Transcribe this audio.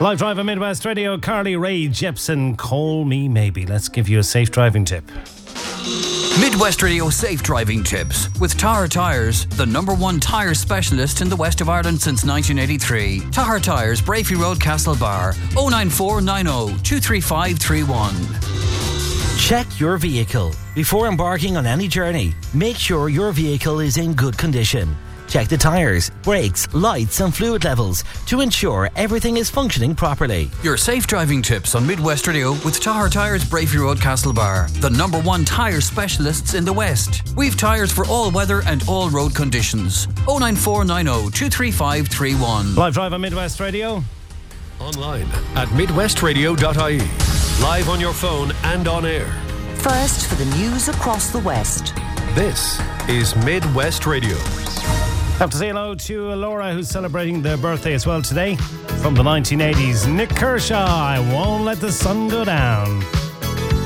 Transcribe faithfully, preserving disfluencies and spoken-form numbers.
Live Drive on Midwest Radio, Carly Rae Jepsen, Call Me Maybe. Let's give you a safe driving tip. Midwest Radio Safe Driving Tips with Tahar Tyres, the number one tyre specialist in the west of Ireland since nineteen eighty-three. Tahar Tyres, Brafey Road, Castlebar, oh nine four nine oh two three five three one. Check your vehicle. Before embarking on any journey, make sure your vehicle is in good condition. Check the tyres, brakes, lights and fluid levels to ensure everything is functioning properly. Your safe driving tips on Midwest Radio with Tahar Tyres, Brafey Road, Castlebar, the number one tyre specialists in the West. We've tyres for all weather and all road conditions. oh nine four nine oh two three five three one. Live Drive on Midwest Radio. Online at midwest radio dot I E. Live on your phone and on air. First for the news across the West. This is Midwest Radio. Have to say hello to Laura, who's celebrating their birthday as well today. From the nineteen eighties, Nick Kershaw, I Won't Let the Sun Go Down.